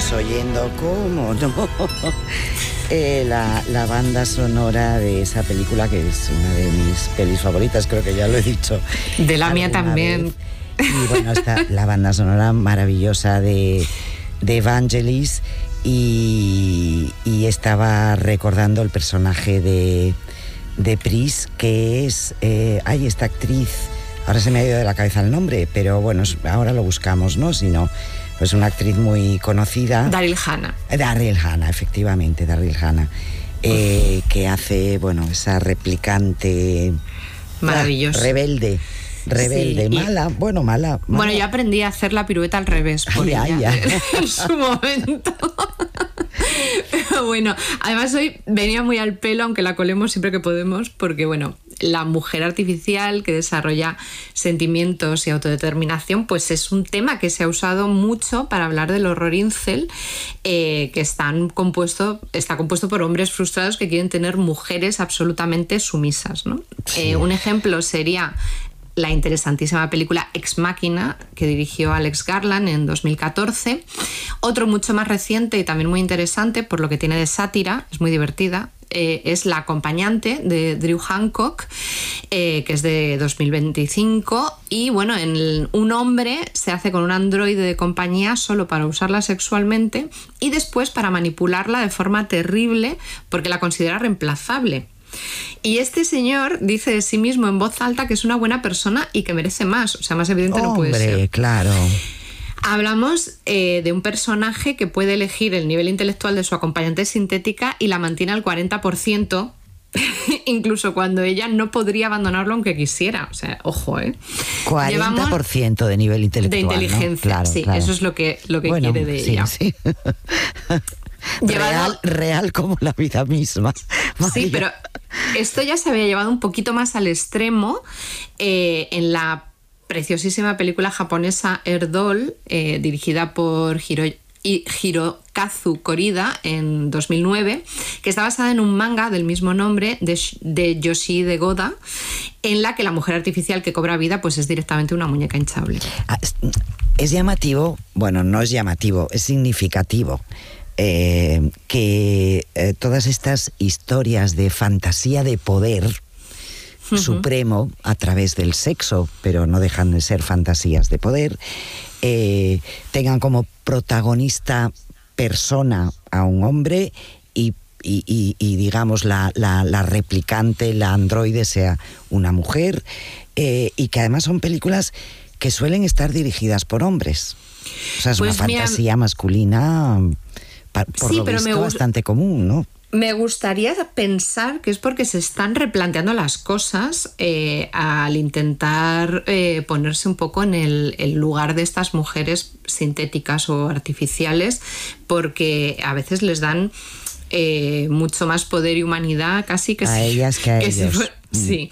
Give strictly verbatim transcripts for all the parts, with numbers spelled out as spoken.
Estamos oyendo, ¿cómo no? Eh, la, la banda sonora de esa película, que es una de mis pelis favoritas, creo que ya lo he dicho. De la mía también. Vez. Y bueno, está la banda sonora maravillosa de, de Evangelis, y, y estaba recordando el personaje de, de Pris, que es, eh, ay, esta actriz, ahora se me ha ido de la cabeza el nombre, pero bueno, ahora lo buscamos, ¿no? Si no, pues una actriz muy conocida. Daryl Hannah. Daryl Hannah, efectivamente, Daryl Hannah, eh, que hace, bueno, esa replicante maravillosa, rebelde, rebelde, sí, mala, y, bueno, mala, mala. Bueno, yo aprendí a hacer la pirueta al revés por ay, ella, ay, ay. En su momento. Pero bueno, además hoy venía muy al pelo, aunque la colemos siempre que podemos, porque bueno, la mujer artificial que desarrolla sentimientos y autodeterminación, pues es un tema que se ha usado mucho para hablar del horror incel, eh, que están compuesto, está compuesto por hombres frustrados que quieren tener mujeres absolutamente sumisas, ¿no? Sí. Eh, un ejemplo sería la interesantísima película Ex Machina, que dirigió Alex Garland en dos mil catorce. Otro mucho más reciente y también muy interesante, por lo que tiene de sátira, es muy divertida, eh, es La acompañante, de Drew Hancock, eh, que es de dos mil veinticinco. Y bueno, en el, un hombre se hace con un androide de compañía solo para usarla sexualmente y después para manipularla de forma terrible porque la considera reemplazable. Y este señor dice de sí mismo en voz alta que es una buena persona y que merece más. O sea, más evidente Hombre, no puede ser. Hombre, claro. Hablamos eh, de un personaje que puede elegir el nivel intelectual de su acompañante sintética y la mantiene al cuarenta por ciento, incluso cuando ella no podría abandonarlo aunque quisiera. O sea, ojo, ¿eh? cuarenta por ciento de nivel intelectual, de inteligencia, ¿no? Claro, sí, claro. Eso es lo que, lo que bueno, quiere de sí, ella. Sí. Llevado... Real, real como la vida misma. María. Sí, pero esto ya se había llevado un poquito más al extremo eh, en la preciosísima película japonesa Erdol, eh, dirigida por Hiro, Hirokazu Korida en dos mil nueve, que está basada en un manga del mismo nombre de, de Yoshihide Goda, en la que la mujer artificial que cobra vida pues es directamente una muñeca hinchable. Es llamativo, bueno, no es llamativo, es significativo. Eh, que eh, todas estas historias de fantasía de poder uh-huh. supremo a través del sexo, pero no dejan de ser fantasías de poder, eh, tengan como protagonista persona a un hombre y, y, y, y digamos la, la, la replicante, la androide sea una mujer, eh, y que además son películas que suelen estar dirigidas por hombres. O sea, es pues una fantasía mira... masculina... Por sí, lo pero visto, me bastante común, ¿no? Me gustaría pensar que es porque se están replanteando las cosas eh, al intentar eh, ponerse un poco en el, el lugar de estas mujeres sintéticas o artificiales, porque a veces les dan eh, mucho más poder y humanidad casi que a si, ellas que a que ellos. Si, mm. Sí.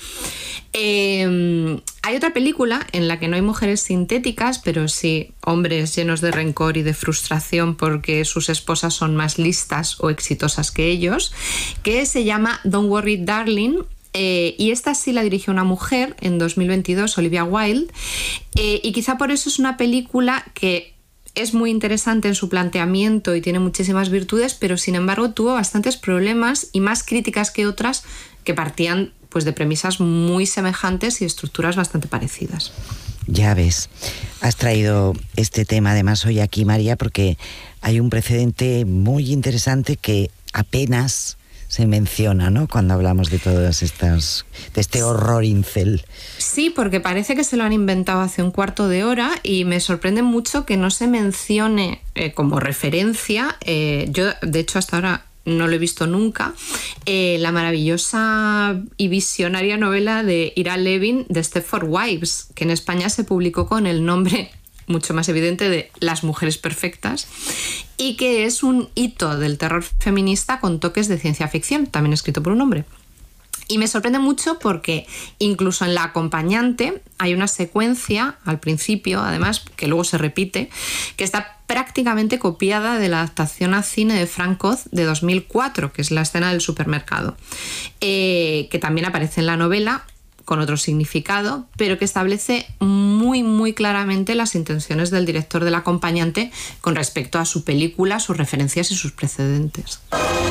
Eh, hay otra película en la que no hay mujeres sintéticas, pero sí hombres llenos de rencor y de frustración porque sus esposas son más listas o exitosas que ellos, que se llama Don't Worry Darling. Eh, y esta sí la dirigió una mujer en dos mil veintidós, Olivia Wilde, eh, y quizá por eso es una película que es muy interesante en su planteamiento y tiene muchísimas virtudes, pero sin embargo tuvo bastantes problemas y más críticas que otras que partían pues de premisas muy semejantes y estructuras bastante parecidas. Ya ves, has traído este tema además hoy aquí, María, porque hay un precedente muy interesante que apenas se menciona, ¿no?, cuando hablamos de todas estas, de este horror incel. Sí, porque parece que se lo han inventado hace un cuarto de hora y me sorprende mucho que no se mencione eh, como referencia. Eh, yo, de hecho, hasta ahora no lo he visto nunca, eh, la maravillosa y visionaria novela de Ira Levin, The Stepford Wives, que en España se publicó con el nombre mucho más evidente de Las mujeres perfectas, y que es un hito del terror feminista con toques de ciencia ficción, también escrito por un hombre. Y me sorprende mucho porque incluso en La acompañante hay una secuencia al principio, además, que luego se repite, que está prácticamente copiada de la adaptación a cine de Frank Oz de dos mil cuatro, que es la escena del supermercado, eh, que también aparece en la novela con otro significado, pero que establece muy, muy claramente las intenciones del director del acompañante con respecto a su película, sus referencias y sus precedentes.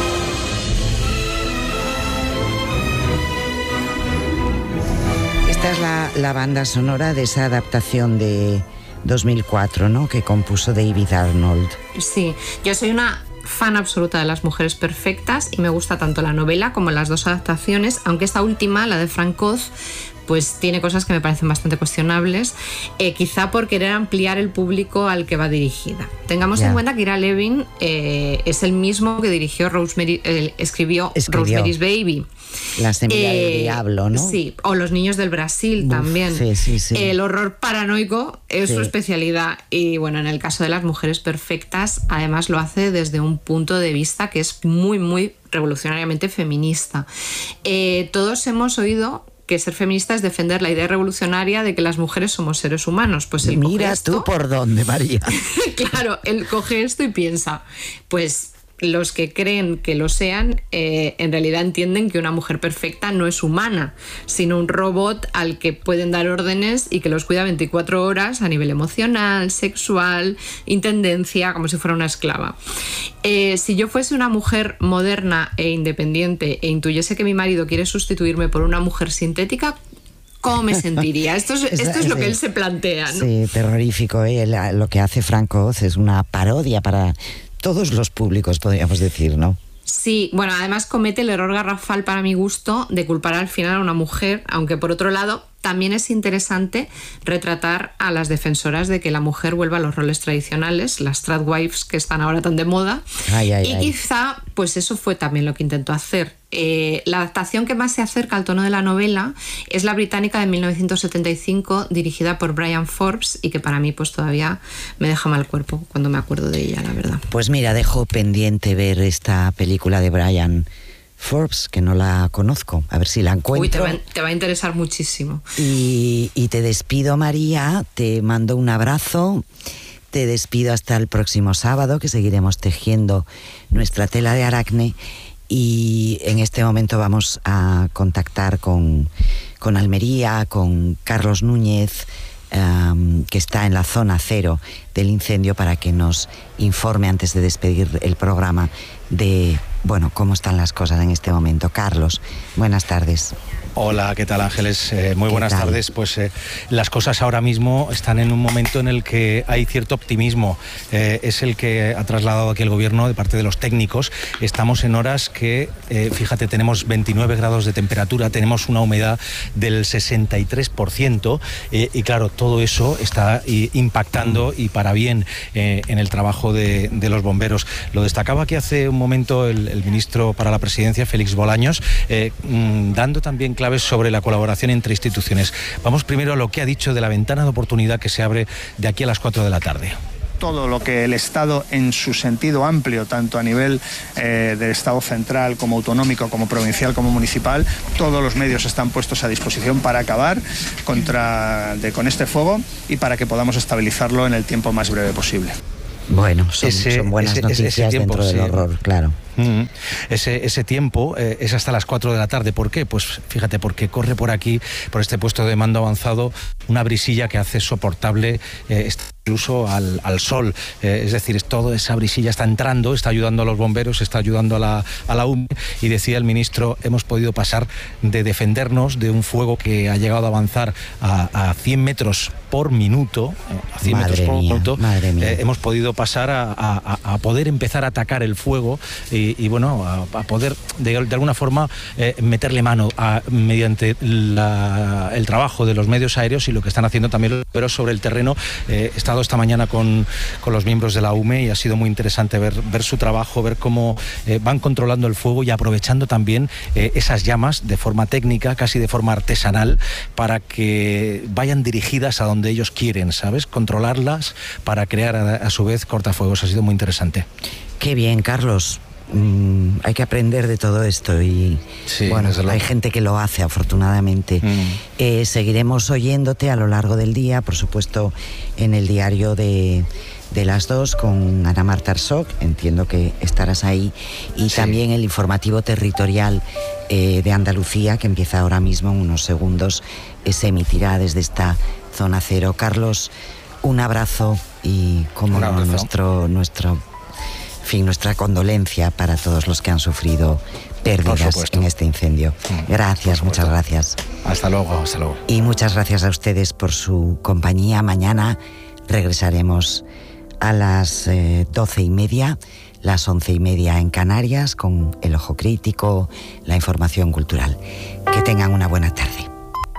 Esta es la, la banda sonora de esa adaptación de dos mil cuatro, ¿no?, que compuso David Arnold. Sí, yo soy una fan absoluta de Las mujeres perfectas y me gusta tanto la novela como las dos adaptaciones, aunque esta última, la de Frank Oz, pues tiene cosas que me parecen bastante cuestionables, eh, quizá por querer ampliar el público al que va dirigida. Tengamos yeah. en cuenta que Ira Levin eh, es el mismo que dirigió Rosemary, eh, escribió, escribió Rosemary's Baby. La semilla eh, del diablo, ¿no? Sí, o Los niños del Brasil. Uf, también. Sí, sí, sí. El horror paranoico es sí. su especialidad. Y bueno, en el caso de Las mujeres perfectas, además lo hace desde un punto de vista que es muy, muy revolucionariamente feminista. Eh, todos hemos oído que ser feminista es defender la idea revolucionaria de que las mujeres somos seres humanos. Pues él Mira esto, tú por dónde, María. Claro, él coge esto y piensa, pues los que creen que lo sean, eh, en realidad entienden que una mujer perfecta no es humana, sino un robot al que pueden dar órdenes y que los cuida veinticuatro horas a nivel emocional, sexual, intendencia, como si fuera una esclava. Eh, si yo fuese una mujer moderna e independiente e intuyese que mi marido quiere sustituirme por una mujer sintética, ¿cómo me sentiría? Esto es, esto es lo que él se plantea, ¿no? Sí, terrorífico, ¿eh? Lo que hace Frank Oz es una parodia para todos los públicos, podríamos decir, ¿no? Sí, bueno, además comete el error garrafal para mi gusto de culpar al final a una mujer, aunque por otro lado también es interesante retratar a las defensoras de que la mujer vuelva a los roles tradicionales, las tradwives que están ahora tan de moda. Ay, ay, y ay. quizá pues eso fue también lo que intentó hacer. Eh, la adaptación que más se acerca al tono de la novela es la británica de mil novecientos setenta y cinco, dirigida por Bryan Forbes, y que para mí pues todavía me deja mal cuerpo cuando me acuerdo de ella, la verdad. Pues mira, dejo pendiente ver esta película de Bryan Forbes, que no la conozco, a ver si la encuentro. Uy, te va, te va a interesar muchísimo. Y, y te despido, María, te mando un abrazo, te despido hasta el próximo sábado, que seguiremos tejiendo nuestra tela de aracne. Y en este momento vamos a contactar con, con Almería, con Carlos Núñez, um, que está en la zona cero del incendio, para que nos informe antes de despedir el programa de, bueno, cómo están las cosas en este momento. Carlos, buenas tardes. Hola, ¿qué tal, Ángeles? Eh, muy buenas tal? tardes. Pues eh, las cosas ahora mismo están en un momento en el que hay cierto optimismo. Eh, es el que ha trasladado aquí el gobierno de parte de los técnicos. Estamos en horas que, eh, fíjate, tenemos veintinueve grados de temperatura, tenemos una humedad del sesenta y tres por ciento eh, y claro, todo eso está y, impactando y para bien eh, en el trabajo de, de los bomberos. Lo destacaba aquí hace un momento el, el ministro para la Presidencia, Félix Bolaños, eh, mmm, dando también claves sobre la colaboración entre instituciones. Vamos primero a lo que ha dicho de la ventana de oportunidad que se abre de aquí a las cuatro de la tarde. Todo lo que el Estado, en su sentido amplio, tanto a nivel eh, del Estado central como autonómico, como provincial, como municipal, todos los medios están puestos a disposición para acabar contra, de, con este fuego y para que podamos estabilizarlo en el tiempo más breve posible. Bueno, son, ese, son buenas ese, noticias ese tiempo, dentro del sí. horror, claro. Mm, ese, ese tiempo eh, es hasta las cuatro de la tarde. ¿Por qué? Pues fíjate, porque corre por aquí, por este puesto de mando avanzado, una brisilla que hace soportable eh, este incluso al, al sol, eh, es decir, es toda esa brisilla está entrando, está ayudando a los bomberos, está ayudando a la, a la U M E, y decía el ministro, hemos podido pasar de defendernos de un fuego que ha llegado a avanzar a, a cien metros por minuto, a cien madre metros por mía, minuto, madre mía. Eh, hemos podido pasar a, a, a poder empezar a atacar el fuego y, y bueno, a, a poder de, de alguna forma eh, meterle mano a, mediante la, el trabajo de los medios aéreos y lo que están haciendo también los bomberos sobre el terreno. Eh, he estado esta mañana con, con los miembros de la U M E y ha sido muy interesante ver, ver su trabajo, ver cómo eh, van controlando el fuego y aprovechando también eh, esas llamas de forma técnica, casi de forma artesanal, para que vayan dirigidas a donde ellos quieren, ¿sabes? Controlarlas para crear a, a su vez cortafuegos. Ha sido muy interesante. Qué bien, Carlos. Mm, hay que aprender de todo esto y sí, bueno, hay gente que lo hace, afortunadamente. Mm. Eh, seguiremos oyéndote a lo largo del día, por supuesto, en el diario de, de las dos con Ana Marta Arsoc, entiendo que estarás ahí, y sí. También el informativo territorial eh, de Andalucía, que empieza ahora mismo en unos segundos, eh, se emitirá desde esta zona cero. Carlos, un abrazo y como abrazo. nuestro nuestro en fin, nuestra condolencia para todos los que han sufrido pérdidas en este incendio. Gracias, muchas gracias. Hasta luego, hasta luego. Y muchas gracias a ustedes por su compañía. Mañana regresaremos a las eh, doce y media, las once y media en Canarias, con el ojo crítico, la información cultural. Que tengan una buena tarde.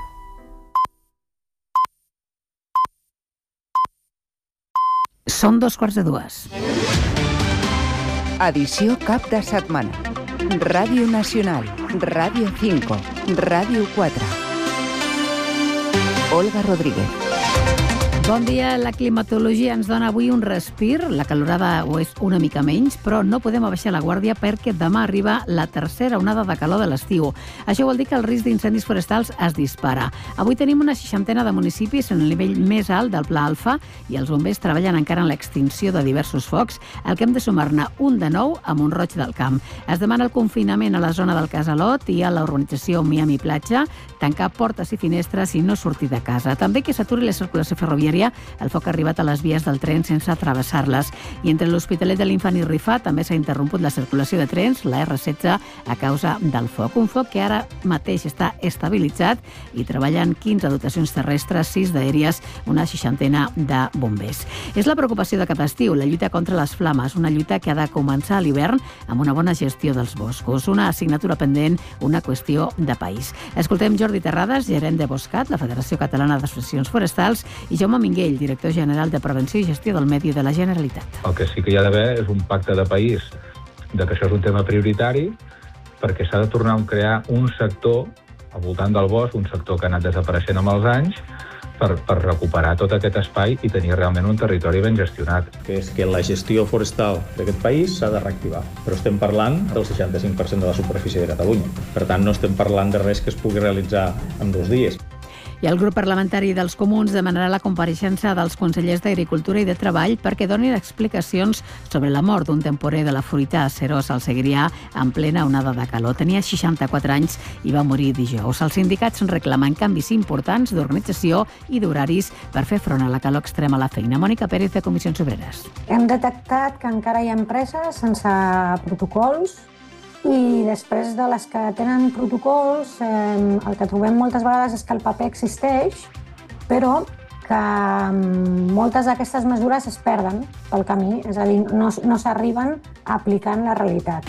Són dos quarts de dues. Edició cap de setmana. Ràdio Nacional, Ràdio cinco, Ràdio quatre. Olga Rodríguez. Bon dia. La climatologia ens dona avui un respir. La calorada ho és una mica menys, però no podem abaixar la guàrdia perquè demà arriba la tercera onada de calor de l'estiu. Això vol dir que el risc d'incendis forestals es dispara. Avui tenim una seixantena de municipis en el nivell més alt del Pla Alfa i els bombers treballen encara en l'extinció de diversos focs, al que hem de sumar-ne un de nou a Mont-roig del Camp. Es demana el confinament a la zona del Casalot i a la urbanització Miami Platja, tancar portes i finestres i no sortir de casa. També que s'aturi la circulació ferroviària. El foc ha arribat a les vies del tren sense travessar-les. I entre l'Hospitalet de l'Infant i Rifà també s'ha interromput la circulació de trens, la erre setze, a causa del foc. Un foc que ara mateix està estabilitzat i treballen quinze dotacions terrestres, sis d'aèries, una seixantena de bombers. És la preocupació de cap estiu, la lluita contra les flames, una lluita que ha de començar a l'hivern amb una bona gestió dels boscos, una assignatura pendent, una qüestió de país. Escoltem Jordi Terrades, gerent de Boscat, la Federació Catalana d'Associacions Forestals, i Jaume Minguell, director general de Prevenció i Gestió del Medi de la Generalitat. El que sí que hi ha d'haver és un pacte de país de que això és un tema prioritari, perquè s'ha de tornar a crear un sector al voltant del bosc, un sector que ha anat desapareixent amb els anys, per, per recuperar tot aquest espai i tenir realment un territori ben gestionat. Que és que la gestió forestal d'aquest país s'ha de reactivar, però estem parlant del seixanta-cinc per cent de la superfície de Catalunya. Per tant, no estem parlant de res que es pugui realitzar en dos dies. I el grup parlamentari dels Comuns demanarà la compareixença dels consellers d'Agricultura i de Treball perquè donin explicacions sobre la mort d'un temporer de la fruita a Serós, al Segrià, en plena onada de calor. Tenia seixanta-quatre anys i va morir dijous. Els sindicats reclamen canvis importants d'organització i d'horaris per fer front a la calor extrema a la feina. Mònica Pérez, de Comissions Obreres. Hem detectat que encara hi ha empreses sense protocols i després de les que tenen protocols, eh, el que trobem moltes vegades és que el paper existeix, però que moltes d'aquestes mesures es perden pel camí, és a dir, no, no s'arriben a aplicar en la realitat.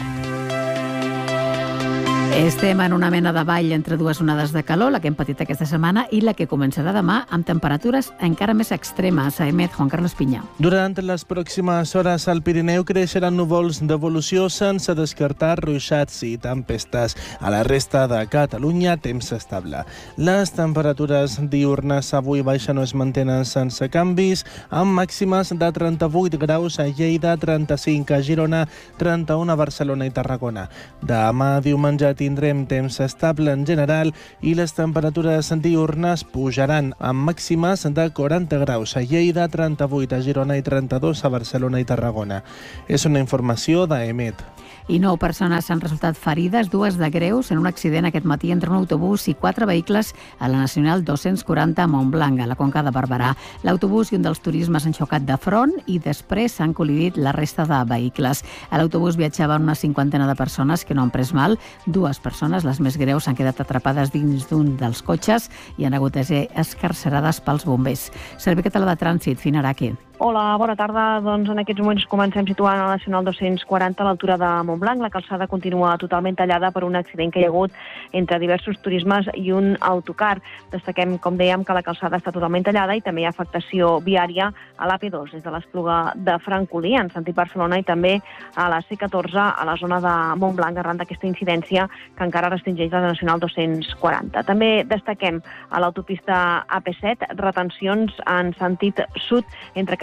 Estem en una mena de ball entre dues onades de calor, la que hem patit aquesta setmana i la que començarà demà, amb temperatures encara més extremes. A Emet, Juan Carlos Piña. Durant les pròximes hores al Pirineu creixeran núvols d'evolució sense descartar ruixats i tempestes. A la resta de Catalunya, temps estable. Les temperatures diurnes avui baixen o es mantenen sense canvis, amb màximes de trenta-vuit graus a Lleida, trenta-cinc a Girona, trenta-un a Barcelona i Tarragona. Demà diumenge tindrem temps estable en general i les temperatures diurnes pujaran amb màximes de quaranta graus a Lleida, trenta-vuit a Girona i trenta-dos a Barcelona i Tarragona. És una informació d'Emet. I nou persones han resultat ferides, dues de greus, en un accident aquest matí entre un autobús i quatre vehicles a la Nacional dos-cents quaranta a Montblanc, a la Conca de Barberà. L'autobús i un dels turismes han xocat de front i després s'han col·lidit la resta de vehicles. A l'autobús viatjaven una cinquantena de persones que no han pres mal. Dues persones, les més greus, han quedat atrapades dins d'un dels cotxes i han hagut de ser escarcerades pels bombers. Servei Català de Trànsit, Fina Araki. Hola, bona tarda. Doncs en aquests moments comencem situant a la Nacional dos-cents quaranta a l'altura de Montblanc. La calçada continua totalment tallada per un accident que hi ha hagut entre diversos turismes i un autocar. Destaquem, com dèiem, que la calçada està totalment tallada i també hi ha afectació viària a l'A P dos, des de l'Espluga de Francolí, en sentit Barcelona, i també a la C catorze, a la zona de Montblanc, arran d'aquesta incidència que encara restringeix la Nacional dos-cents quaranta. També destaquem a l'autopista A P set retencions en sentit sud entre Castelló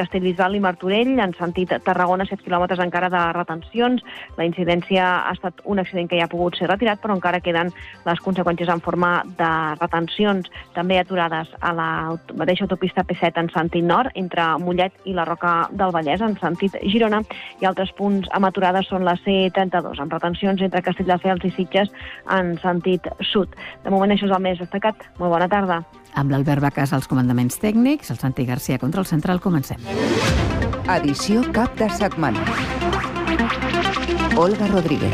Castellbisbal i Martorell, en sentit Tarragona, set quilòmetres encara de retencions. La incidència ha estat un accident que ja ha pogut ser retirat, però encara queden les conseqüències en forma de retencions. També aturades a la mateixa autopista P set en sentit nord, entre Mollet i la Roca del Vallès, en sentit Girona, i altres punts amb aturades són la C trenta-dos, amb retencions entre Castelldefels i Sitges en sentit sud. De moment això és el més destacat. Molt bona tarda. Amb l'Albert Bacàs als comandaments tècnics, el Santi Garcia contra el central, comencem. Edició cap de setmana. Olga Rodríguez.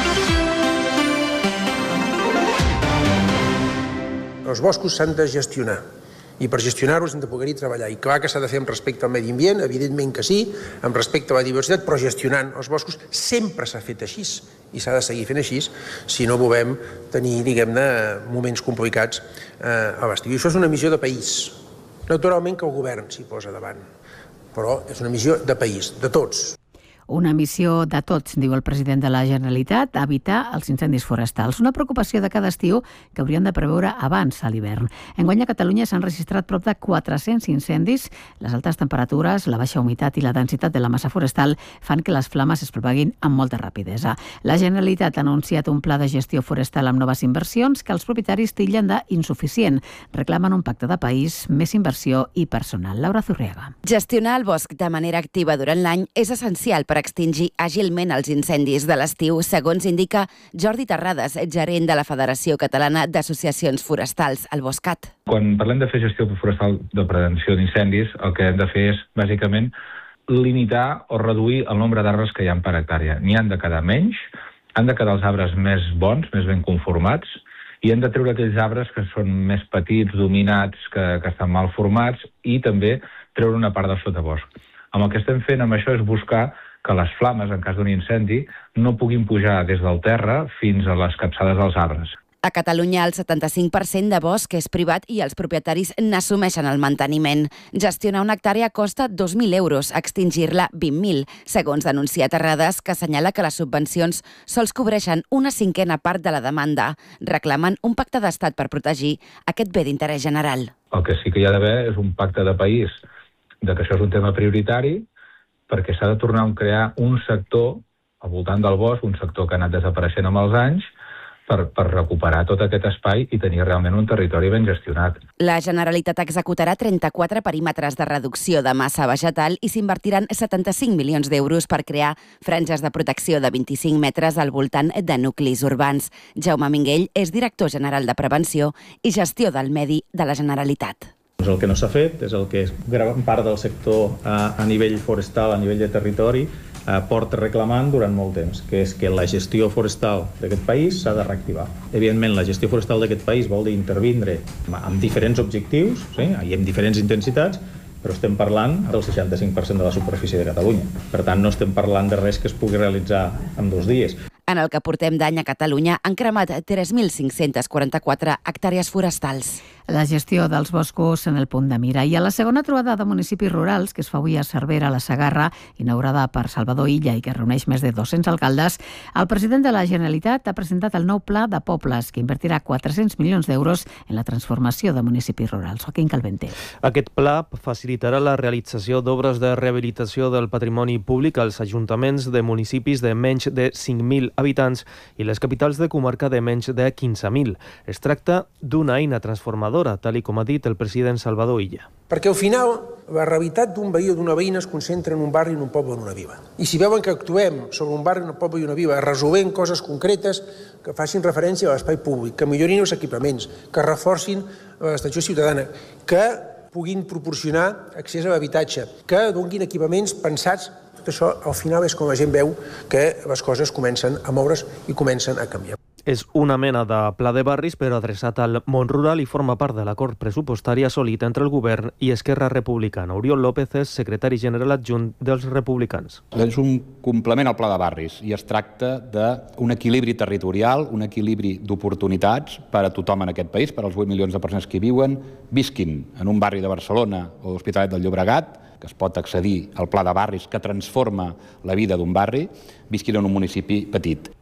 Els boscos s'han de gestionar. I per gestionar-los hem de poder-hi treballar. I clar que s'ha de fer amb respecte al medi ambient, evidentment que sí, amb respecte a la diversitat, però gestionant els boscos sempre s'ha fet així i s'ha de seguir fent així si no volem tenir, diguem-ne, moments complicats eh, a l'estiu. I això és una missió de país. Naturalment que el govern s'hi posa davant, però és una missió de país, de tots. Una missió de tots, diu el president de la Generalitat, evitar els incendis forestals. Una preocupació de cada estiu que haurien de preveure abans a l'hivern. Enguany a Catalunya s'han registrat prop de quatre-cents incendis. Les altes temperatures, la baixa humitat i la densitat de la massa forestal fan que les flames es propaguin amb molta rapidesa. La Generalitat ha anunciat un pla de gestió forestal amb noves inversions que els propietaris tillen d'insuficient. Reclamen un pacte de país, més inversió i personal. Laura Zurriaga. Gestionar el bosc de manera activa durant l'any és essencial per per extingir àgilment els incendis de l'estiu, segons indica Jordi Terrades, gerent de la Federació Catalana d'Associacions Forestals, el Boscat. Quan parlem de fer gestió forestal de prevenció d'incendis, el que hem de fer és, bàsicament, limitar o reduir el nombre d'arbres que hi ha per hectàrea. N'hi han de quedar menys, han de quedar els arbres més bons, més ben conformats, i hem de treure aquells arbres que són més petits, dominats, que, que estan mal formats, i també treure una part del sotabosc. Amb el que estem fent amb això és buscar que les flames, en cas d'un incendi, no puguin pujar des del terra fins a les capçades dels arbres. A Catalunya el setanta-cinc per cent de bosc és privat i els propietaris n'assumeixen el manteniment. Gestionar una hectàrea costa dos mil euros, extingir-la vint mil, segons denuncia Terrades, que assenyala que les subvencions sols cobreixen una cinquena part de la demanda. Reclamen un pacte d'estat per protegir aquest bé d'interès general. El que sí que hi ha d'haver és un pacte de país, de que això és un tema prioritari, perquè s'ha de tornar a crear un sector al voltant del bosc, un sector que ha anat desapareixent amb els anys, per, per recuperar tot aquest espai i tenir realment un territori ben gestionat. La Generalitat executarà trenta-quatre perímetres de reducció de massa vegetal i s'invertiran setanta-cinc milions d'euros per crear franges de protecció de vint-i-cinc metres al voltant de nuclis urbans. Jaume Minguell és director general de Prevenció i Gestió del Medi de la Generalitat. El que no s'ha fet és el que gran part del sector a, a nivell forestal, a nivell de territori, eh, porta reclamant durant molt temps, que és que la gestió forestal d'aquest país s'ha de reactivar. Evidentment, la gestió forestal d'aquest país vol dir intervindre amb diferents objectius, sí? I amb diferents intensitats, però estem parlant del seixanta-cinc per cent de la superfície de Catalunya. Per tant, no estem parlant de res que es pugui realitzar en dos dies. En el que portem d'any a Catalunya han cremat tres mil cinc-cents quaranta-quatre hectàrees forestals. La gestió dels boscos en el punt de mira. I a la segona trobada de municipis rurals, que es fa avui a Cervera, a la Segarra, inaugurada per Salvador Illa i que reuneix més de dos-cents alcaldes, el president de la Generalitat ha presentat el nou Pla de Pobles, que invertirà quatre-cents milions d'euros en la transformació de municipis rurals. Joaquín Calvente. Aquest pla facilitarà la realització d'obres de rehabilitació del patrimoni públic als ajuntaments de municipis de menys de cinc mil habitants i les capitals de comarca de menys de quinze mil. Es tracta d'una eina transformadora, tal com ha dit el president Salvador Illa. Perquè al final la realitat d'un veí o d'una veïna es concentra en un barri, en un poble o en una vila. I si veuen que actuem sobre un barri, un poble i una vila, resolent coses concretes que facin referència a l'espai públic, que millorin els equipaments, que reforcin l'atenció ciutadana, que puguin proporcionar accés a l'habitatge, que donin equipaments pensats. Tot això, al final, és com la gent veu que les coses comencen a moure's i comencen a canviar. És una mena de pla de barris, però adreçat al món rural i forma part de l'acord pressupostari assolit entre el govern i Esquerra Republicana. Oriol López és secretari general adjunt dels Republicans. És un complement al pla de barris i es tracta d'un equilibri territorial, un equilibri d'oportunitats per a tothom en aquest país, per als vuit milions de persones que hi viuen, visquin en un barri de Barcelona o l'Hospitalet del Llobregat, que es pot accedir al pla de barris que transforma la vida d'un barri, visquin en un municipi petit.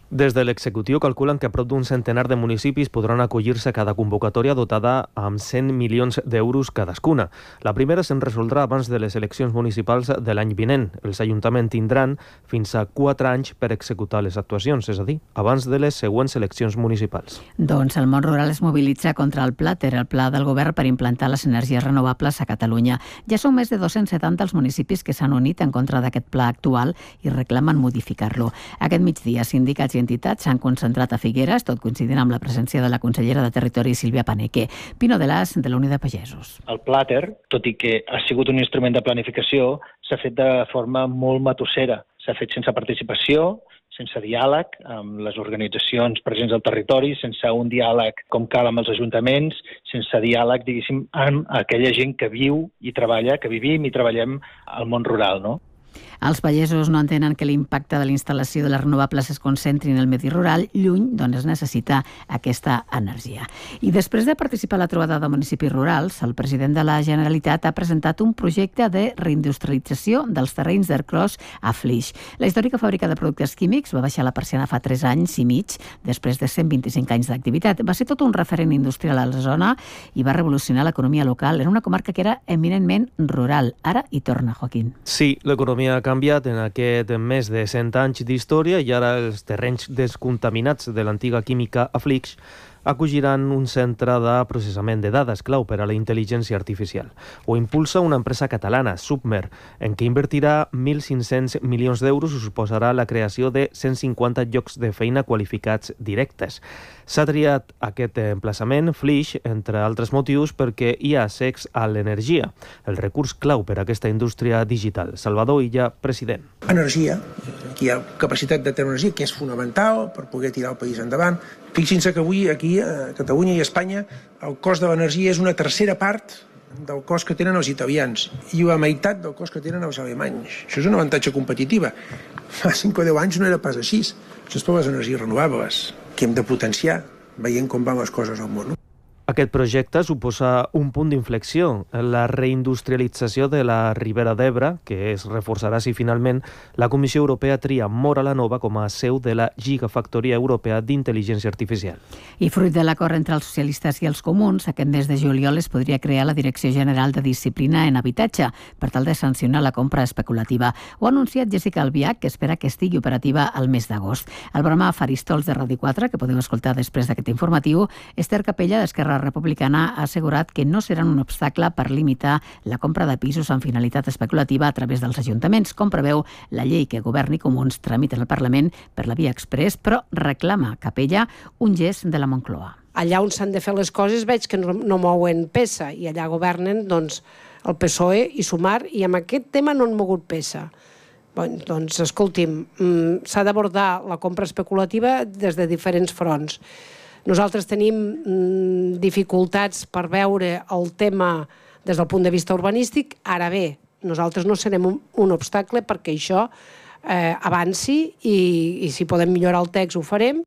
Des de l'executiu calculen que prop d'un centenar de municipis podran acollir-se a cada convocatòria dotada amb cent milions d'euros cadascuna. La primera se'n resoldrà abans de les eleccions municipals de l'any vinent. Els ajuntaments tindran fins a quatre anys per executar les actuacions, és a dir, abans de les següents eleccions municipals. Doncs el món rural es mobilitza contra el Plater, el pla del govern per implantar les energies renovables a Catalunya. Ja són més de dos-cents setanta els municipis que s'han unit en contra d'aquest pla actual i reclamen modificar-lo. Aquest migdia, sindicats i entitats s'han concentrat a Figueres, tot coincidint amb la presència de la consellera de Territori, Sílvia Paneque. Pino de Las, de la Unió de Pagesos. El Plater, tot i que ha sigut un instrument de planificació, s'ha fet de forma molt matossera. S'ha fet sense participació, sense diàleg amb les organitzacions presents al territori, sense un diàleg com cal amb els ajuntaments, sense diàleg, diguéssim, amb aquella gent que viu i treballa, que vivim i treballem al món rural, no? Els pagesos no entenen que l'impacte de la instal·lació de les renovables es concentri en el medi rural, lluny d'on es necessita aquesta energia. I després de participar a la trobada de municipis rurals, el president de la Generalitat ha presentat un projecte de reindustrialització dels terrenys d'Ercros a Flix. La històrica fàbrica de productes químics va baixar la persiana fa tres anys i mig, després de cent vint-i-cinc anys d'activitat. Va ser tot un referent industrial a la zona i va revolucionar l'economia local en una comarca que era eminentment rural. Ara hi torna, Joaquín. Sí, l'economia ha canviat en aquest més de cent anys d'història i ara els terrenys descontaminats de l'antiga química a Flix acolliran un centre de processament de dades clau per a la intel·ligència artificial. Ho impulsa una empresa catalana, Submer, en què invertirà mil cinc-cents milions d'euros i suposarà la creació de cent cinquanta llocs de feina qualificats directes. S'ha triat aquest emplaçament, Flix, entre altres motius, perquè hi ha accés a l'energia, el recurs clau per a aquesta indústria digital. Salvador Illa, president. Energia, aquí hi ha capacitat de tenir energia, que és fonamental per poder tirar el país endavant. Fixin-se que avui aquí a Catalunya i a Espanya el cost de l'energia és una tercera part del cost que tenen els italians i la meitat del cost que tenen els alemanys. Això és un avantatge competitiva. Fa cinc o deu anys no era pas així. Això és per les energies renovables, que hem de potenciar, veient com van les coses al món. Aquest projecte suposa un punt d'inflexió en la reindustrialització de la Ribera d'Ebre, que es reforçarà si finalment la Comissió Europea tria Móra la Nova com a seu de la Gigafactoria Europea d'Intel·ligència Artificial. I fruit de l'acord entre els socialistes i els comuns, aquest mes de juliol es podria crear la Direcció General de Disciplina en Habitatge per tal de sancionar la compra especulativa. Ho ha anunciat Jessica Albiach, que espera que estigui operativa al mes d'agost. El Brama Faristols de Ràdio quatre, que podeu escoltar després d'aquest informatiu, Esther Capella, d'Esquerra Republicana, ha assegurat que no seran un obstacle per limitar la compra de pisos amb finalitat especulativa a través dels ajuntaments, com preveu la llei que Govern i Comuns tramiten al Parlament per la via express, però reclama Capella un gest de la Moncloa. Allà on s'han de fer les coses veig que no, no mouen peça i allà governen doncs, el P S O E i Sumar i amb aquest tema no han mogut peça. Bon, doncs, escolti'm, s'ha d'abordar la compra especulativa des de diferents fronts. Nosaltres tenim mm, dificultats per veure el tema des del punt de vista urbanístic. Ara bé, nosaltres no serem un, un obstacle perquè això eh, avanci i, i si podem millorar el text ho farem.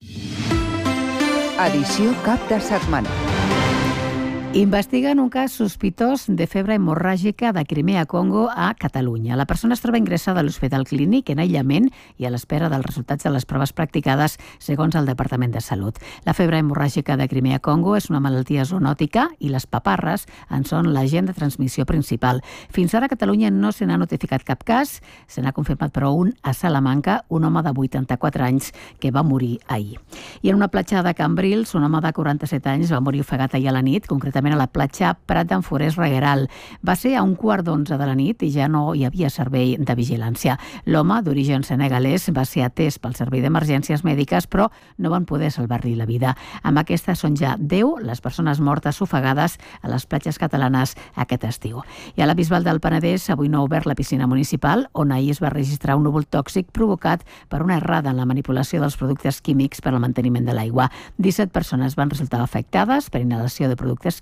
Edició cap de setmana. Investiguen un cas sospitós de febre hemorràgica de Crimea-Congo a Catalunya. La persona es troba ingressada a l'Hospital Clínic en aïllament i a l'espera dels resultats de les proves practicades segons el Departament de Salut. La febre hemorràgica de Crimea-Congo és una malaltia zoonòtica i les paparres en són l'agent de transmissió principal. Fins ara a Catalunya no se n'ha notificat cap cas, se n'ha confirmat però un a Salamanca, un home de vuitanta-quatre anys que va morir ahir. I en una platja de Cambrils, un home de quaranta-set anys va morir ofegat ahir a la nit, concretament a la platja Prat d'en Forès Regueral. Va ser a un quart d'onze de la nit i ja no hi havia servei de vigilància. L'home, d'origen senegalès, va ser atès pel servei d'emergències mèdiques, però no van poder salvar-li la vida. Amb aquesta són ja deu les persones mortes ofegades a les platges catalanes aquest estiu. I a la Bisbal del Penedès avui no ha obert la piscina municipal, on ahir es va registrar un núvol tòxic provocat per una errada en la manipulació dels productes químics per al manteniment de l'aigua. disset persones van resultar afectades per inhalació de productes químics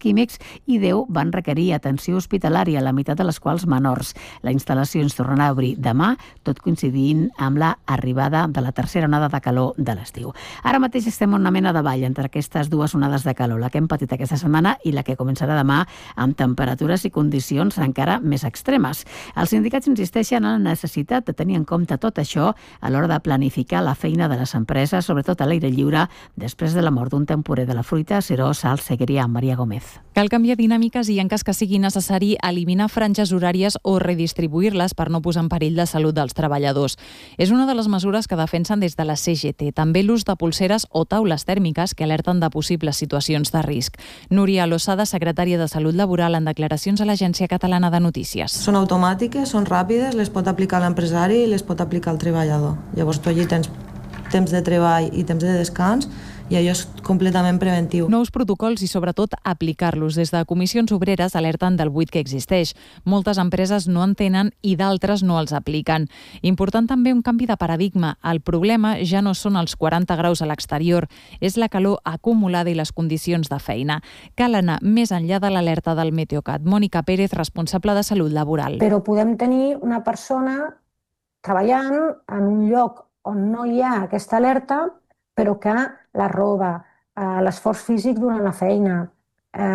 químics i deu van requerir atenció hospitalària, la meitat de les quals menors. La instal·lació ens tornarà a obrir demà, tot coincidint amb la arribada de la tercera onada de calor de l'estiu. Ara mateix estem en una mena de ball entre aquestes dues onades de calor, la que hem patit aquesta setmana i la que començarà demà, amb temperatures i condicions encara més extremes. Els sindicats insisteixen en la necessitat de tenir en compte tot això a l'hora de planificar la feina de les empreses, sobretot a l'aire lliure, després de la mort d'un temporer de la fruita, Seró, Sal, Seguiria, Maria Gómez. Cal canviar dinàmiques i, en cas que sigui necessari, eliminar franges horàries o redistribuir-les per no posar en perill la salut dels treballadors. És una de les mesures que defensen des de la C G T. També l'ús de pulseres o taules tèrmiques que alerten de possibles situacions de risc. Núria Losada, secretària de Salut Laboral, en declaracions a l'Agència Catalana de Notícies. Són automàtiques, són ràpides, les pot aplicar l'empresari i les pot aplicar el treballador. Llavors tu allí tens temps de treball i temps de descans i allò és completament preventiu. Nous protocols i, sobretot, aplicar-los. Des de comissions obreres alerten del buit que existeix. Moltes empreses no en tenen i d'altres no els apliquen. Important també un canvi de paradigma. El problema ja no són els quaranta graus a l'exterior, és la calor acumulada i les condicions de feina. Cal anar més enllà de l'alerta del Meteocat. Mònica Pérez, responsable de Salut Laboral. Però podem tenir una persona treballant en un lloc on no hi ha aquesta alerta, però que la roba, eh, l'esforç físic durant la feina, eh,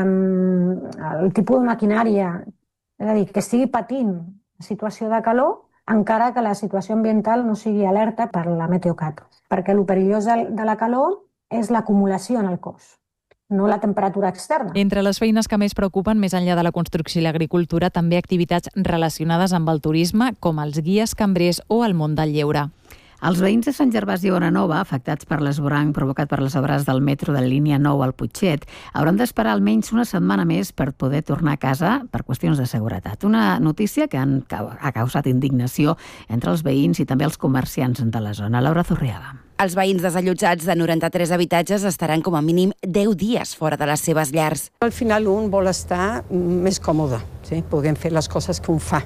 el tipus de maquinària, és a dir, que estigui patint la situació de calor, encara que la situació ambiental no sigui alerta per la Meteocat. Perquè el perillós de la calor és l'acumulació en el cos, no la temperatura externa. Entre les feines que més preocupen, més enllà de la construcció i l'agricultura, també activitats relacionades amb el turisme, com els guies cambrers o el món del lleure. Els veïns de Sant Gervasi i Orenova, afectats per l'esvoranc provocat per les obres del metro de la línia nou al Putxet, hauran d'esperar almenys una setmana més per poder tornar a casa per qüestions de seguretat. Una notícia que han, ha causat indignació entre els veïns i també els comerciants de la zona. Laura Zurriaga. Els veïns desallotjats de noranta-tres habitatges estaran com a mínim deu dies fora de les seves llars. Al final un vol estar més còmode, sí? Podem fer les coses que un fa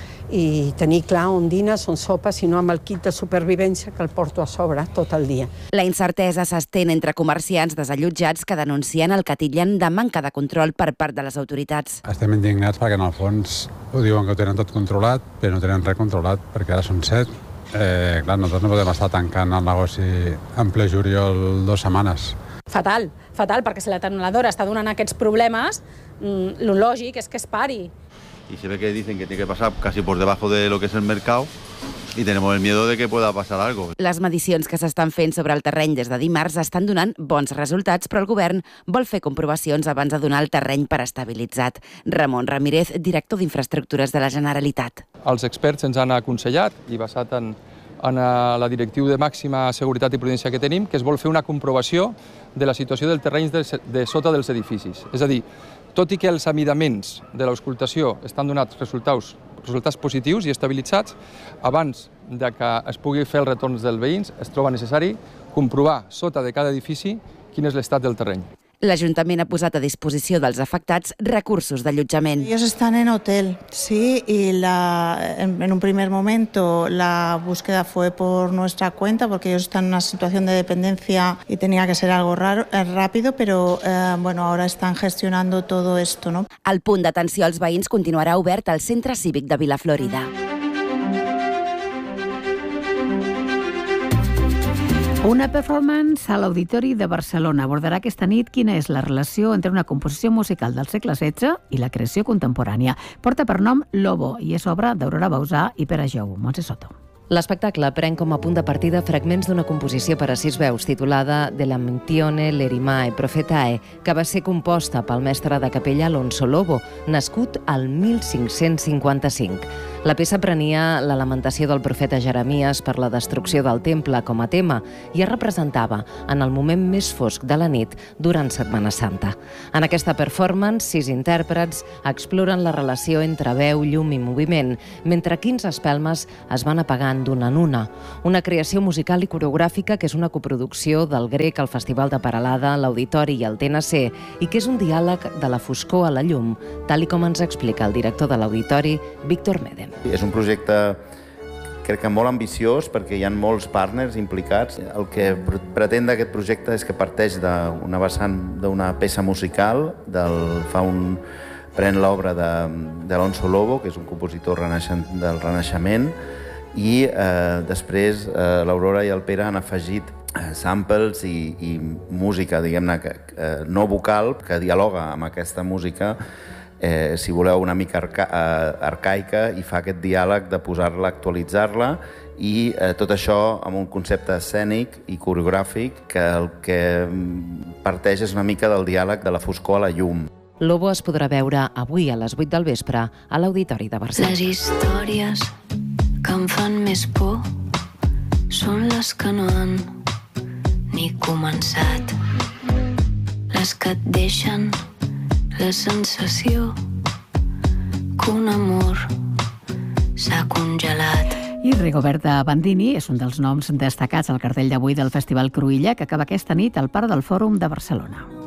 i tenir clar on dines, on sopes, i no amb el kit de supervivència que el porto a sobre tot el dia. La incertesa s'estén entre comerciants desallotjats que denuncien el que titllen de manca de control per part de les autoritats. Estem indignats perquè en el fons ho diuen que ho tenen tot controlat, però no tenen res controlat, perquè ara són set. Eh, clar, nosaltres no podem estar tancant el negoci en ple juliol dues setmanes. Fatal, fatal, perquè si la tecnoladora està donant aquests problemes, mmm, lo lògic és que es pari. Y se ve que dicen que tiene que pasar casi por debajo de lo que es el mercado y tenemos el miedo de que pueda pasar algo. Les medicions que s'estan fent sobre el terreny des de dimarts estan donant bons resultats, però el govern vol fer comprovacions abans de donar el terreny per estabilitzat. Ramon Ramírez, director d'Infraestructures de la Generalitat. Els experts ens han aconsellat, i basat en, en la directriu de màxima seguretat i prudència que tenim, que es vol fer una comprovació de la situació del terreny de, de sota dels edificis. És a dir, tot i que els amidaments de l'auscultació estan donats resultats, resultats positius i estabilitzats, abans de que es pugui fer els retorns dels veïns, es troba necessari comprovar sota de cada edifici quin és l'estat del terreny. L'Ajuntament ha posat a disposició dels afectats recursos d'allotjament. Ellos están en hotel, sí, y la, en, en un primer momento la búsqueda fue por nuestra cuenta porque ellos están en una situación de dependencia y tenía que ser algo raro, eh, rápido, pero eh, bueno, ahora están gestionando todo esto, ¿no? El punt d'atenció als veïns continuarà obert al Centre Cívic de Vilaflorida. Una performance a l'Auditori de Barcelona abordarà aquesta nit quina és la relació entre una composició musical del segle setze i la creació contemporània. Porta per nom Lobo i és obra d'Aurora Bausà i Pere Jou. Montse Soto. L'espectacle pren com a punt de partida fragments d'una composició per a sis veus titulada De Lamentione Lerimae Prophetae, que va ser composta pel mestre de capella Alonso Lobo, nascut al mil cinc-cents cinquanta-cinc. La peça prenia la lamentació del profeta Jeremies per la destrucció del temple com a tema i es representava en el moment més fosc de la nit durant Setmana Santa. En aquesta performance, sis intèrprets exploren la relació entre veu, llum i moviment, mentre quinze espelmes es van apagant d'una en una. Una creació musical i coreogràfica que és una coproducció del Grec, el Festival de Peralada, l'Auditori i el T N C, i que és un diàleg de la foscor a la llum, tal i com ens explica el director de l'Auditori, Víctor Medem. És un projecte crec que molt ambiciós perquè hi ha molts partners implicats. El que pretén d'aquest projecte és que parteix d'una vessant d'una peça musical, del, fa un, pren l'obra d'Alonso Lobo, que és un compositor renaixent, del Renaixement, i eh, després eh, l'Aurora i el Pere han afegit eh, samples i, i música, diguem-ne, eh, no vocal, que dialoga amb aquesta música, Eh, si voleu, una mica arca eh, arcaica, i fa aquest diàleg de posar-la, actualitzar-la, i eh, tot això amb un concepte escènic i coreogràfic que el que parteix és una mica del diàleg de la foscor a la llum. Lobo es podrà veure avui a les vuit del vespre a l'Auditori de Barcelona. Les històries que em fan més por són les que no han ni començat, les que et deixen la sensació que un amor s'ha congelat. I Rigoberta Bandini és un dels noms destacats al cartell d'avui del Festival Cruïlla, que acaba aquesta nit al Parc del Fòrum de Barcelona.